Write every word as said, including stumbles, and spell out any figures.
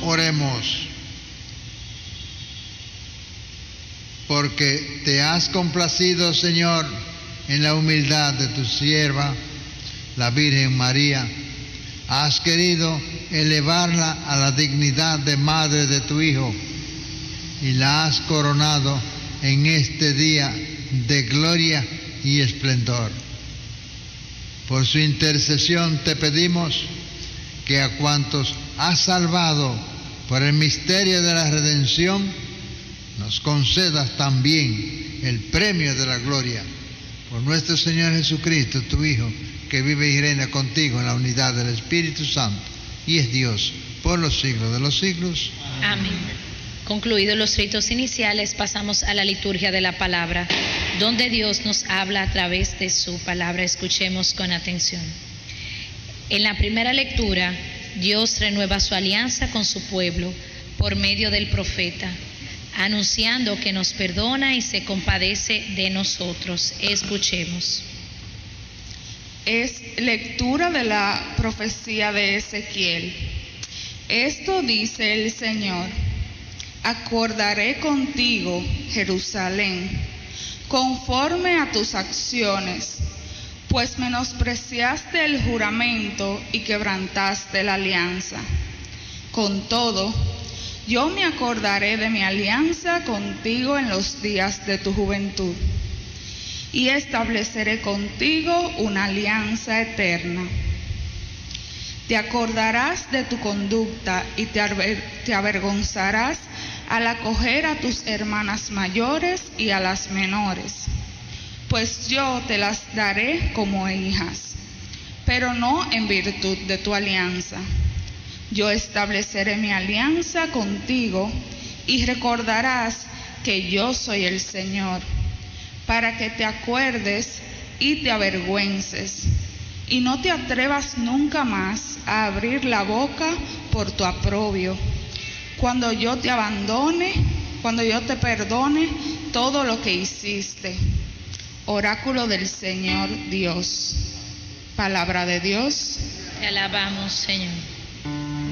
Oremos. Porque te has complacido, Señor, en la humildad de tu sierva, la Virgen María, has querido elevarla a la dignidad de madre de tu Hijo y la has coronado en este día de gloria y esplendor. Por su intercesión te pedimos que a cuantos has salvado por el misterio de la redención, nos concedas también el premio de la gloria. Por nuestro Señor Jesucristo, tu Hijo, que vive y reina contigo en la unidad del Espíritu Santo, y es Dios por los siglos de los siglos. Amén. Concluidos los ritos iniciales, pasamos a la liturgia de la palabra, donde Dios nos habla a través de su palabra. Escuchemos con atención. En la primera lectura, Dios renueva su alianza con su pueblo por medio del profeta, anunciando que nos perdona y se compadece de nosotros. Escuchemos. Es lectura de la profecía de Ezequiel. Esto dice el Señor: acordaré contigo, Jerusalén, conforme a tus acciones, pues menospreciaste el juramento y quebrantaste la alianza. Con todo, yo me acordaré de mi alianza contigo en los días de tu juventud, y estableceré contigo una alianza eterna. Te acordarás de tu conducta y te, aver, te avergonzarás al acoger a tus hermanas mayores y a las menores, pues yo te las daré como hijas, pero no en virtud de tu alianza. Yo estableceré mi alianza contigo y recordarás que yo soy el Señor, para que te acuerdes y te avergüences, y no te atrevas nunca más a abrir la boca por tu aprobio, cuando yo te abandone, cuando yo te perdone todo lo que hiciste. Oráculo del Señor Dios. Palabra de Dios. Te alabamos, Señor.